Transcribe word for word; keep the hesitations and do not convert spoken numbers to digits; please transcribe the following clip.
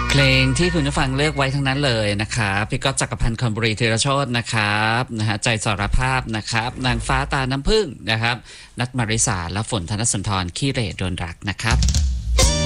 เพลงที่คุณผู้ฟังเลือกไว้ทั้งนั้นเลยนะครับพี่ก๊อตจักรพันธ์คอนบุรีธีรโชตินะครับนะฮะใจสารภาพนะครับนางฟ้าตาน้ำผึ้งนะครับนัทมาริสาและฝนธนสุนทรขี้เหร่โดนรักนะครับ